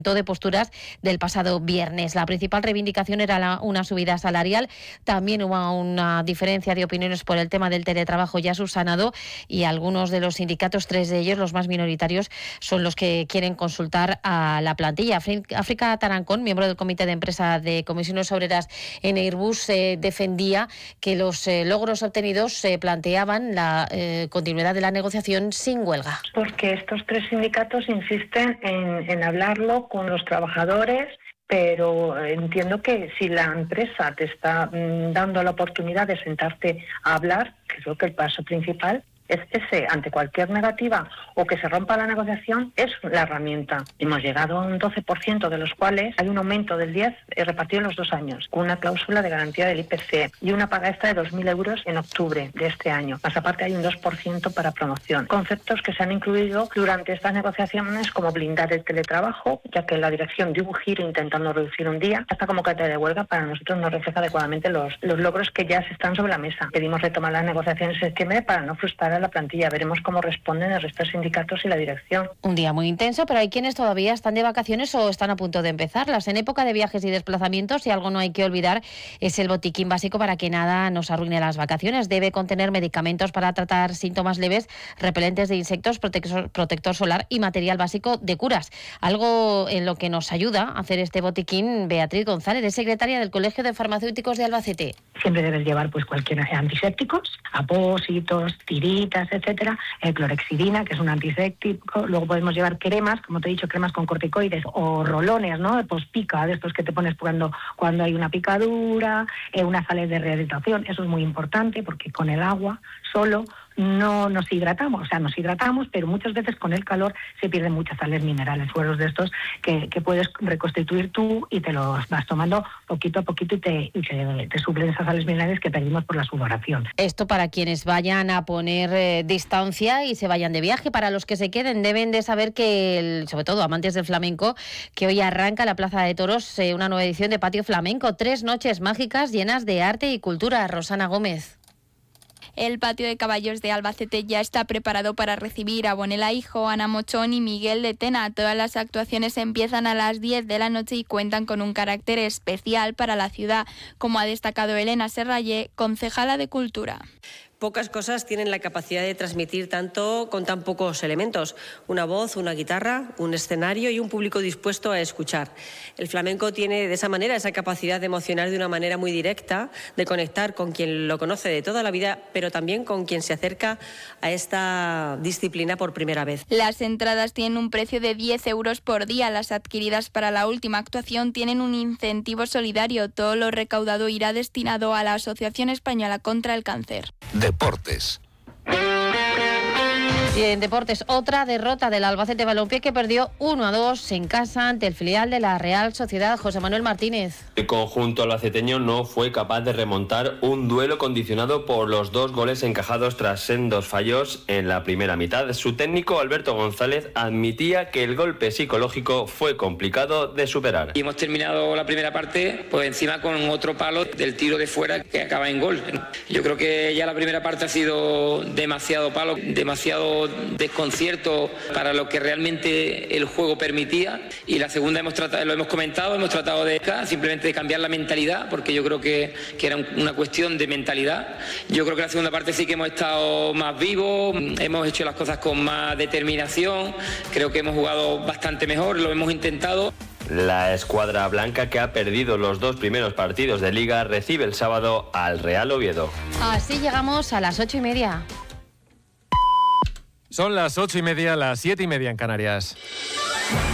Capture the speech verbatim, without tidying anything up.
de posturas del pasado viernes. La principal reivindicación era la, una subida salarial. También hubo una diferencia de opiniones por el tema del teletrabajo ya subsanado, y algunos de los sindicatos, tres de ellos, los más minoritarios, son los que quieren consultar a la plantilla. África Tarancón, miembro del Comité de Empresa de Comisiones Obreras en Airbus, eh, defendía que los eh, logros obtenidos eh, planteaban la eh, continuidad de la negociación sin huelga. Porque estos tres sindicatos insisten en, en hablarlo con los trabajadores, pero entiendo que si la empresa te está mmm, dando la oportunidad de sentarte a hablar, que creo que el paso principal es ese, ante cualquier negativa o que se rompa la negociación, es la herramienta. Hemos llegado a un doce por ciento, de los cuales hay un aumento del diez por ciento repartido en los dos años, con una cláusula de garantía del I P C y una paga extra de dos mil euros en octubre de este año. Más aparte hay un dos por ciento para promoción. Conceptos que se han incluido durante estas negociaciones, como blindar el teletrabajo, ya que la dirección dio un giro intentando reducir un día. Esta convocatoria de huelga para nosotros no refleja adecuadamente los, los logros que ya se están sobre la mesa. Pedimos retomar las negociaciones en septiembre para no frustrar a la plantilla. Veremos cómo responden el resto de sindicatos y la dirección. Un día muy intenso, pero hay quienes todavía están de vacaciones o están a punto de empezarlas. En época de viajes y desplazamientos, si algo no hay que olvidar, es el botiquín básico para que nada nos arruine las vacaciones. Debe contener medicamentos para tratar síntomas leves, repelentes de insectos, protector, protector solar y material básico de curas. Algo en lo que nos ayuda a hacer este botiquín Beatriz González, es secretaria del Colegio de Farmacéuticos de Albacete. Siempre debes llevar pues cualquier antisépticos, apósitos, tiritas, etcétera, el clorexidina, que es un antiséptico. Luego podemos llevar cremas, como te he dicho, cremas con corticoides o rolones, ¿no? Pues pica, de estos que te pones cuando, cuando hay una picadura, eh, una sales de rehabilitación. Eso es muy importante porque con el agua solo no nos hidratamos, o sea, nos hidratamos, pero muchas veces con el calor se pierden muchas sales minerales, sueros de estos que, que puedes reconstituir tú y te los vas tomando poquito a poquito y te, y te, te suplen esas sales minerales que perdimos por la sudoración. Esto para quienes vayan a poner eh, distancia y se vayan de viaje. Para los que se queden, deben de saber que, el, sobre todo amantes del flamenco, que hoy arranca la Plaza de Toros eh, una nueva edición de Patio Flamenco. Tres noches mágicas llenas de arte y cultura. Rosana Gómez. El patio de caballos de Albacete ya está preparado para recibir a Bonela Hijo, Ana Mochón y Miguel de Tena. Todas las actuaciones empiezan a las diez de la noche y cuentan con un carácter especial para la ciudad, como ha destacado Elena Serrallé, concejala de Cultura. Pocas cosas tienen la capacidad de transmitir tanto con tan pocos elementos. Una voz, una guitarra, un escenario y un público dispuesto a escuchar. El flamenco tiene de esa manera esa capacidad de emocionar de una manera muy directa, de conectar con quien lo conoce de toda la vida, pero también con quien se acerca a esta disciplina por primera vez. Las entradas tienen un precio de diez euros por día. Las adquiridas para la última actuación tienen un incentivo solidario. Todo lo recaudado irá destinado a la Asociación Española contra el Cáncer. Deportes. Y en deportes, otra derrota del Albacete Balompié, que perdió uno a dos en casa ante el filial de la Real Sociedad. José Manuel Martínez. El conjunto albaceteño no fue capaz de remontar un duelo condicionado por los dos goles encajados tras sendos fallos en la primera mitad. Su técnico, Alberto González, admitía que el golpe psicológico fue complicado de superar. Y hemos terminado la primera parte pues encima con otro palo del tiro de fuera que acaba en gol. Yo creo que ya la primera parte ha sido demasiado palo, demasiado desconcierto para lo que realmente el juego permitía, y la segunda hemos tratado, lo hemos comentado, hemos tratado de simplemente de cambiar la mentalidad, porque yo creo que, que era una cuestión de mentalidad. Yo creo que la segunda parte sí que hemos estado más vivos, hemos hecho las cosas con más determinación, creo que hemos jugado bastante mejor, lo hemos intentado. La escuadra blanca, que ha perdido los dos primeros partidos de Liga, recibe el sábado al Real Oviedo. Así llegamos a las ocho y media. Son las ocho y media, las siete y media en Canarias.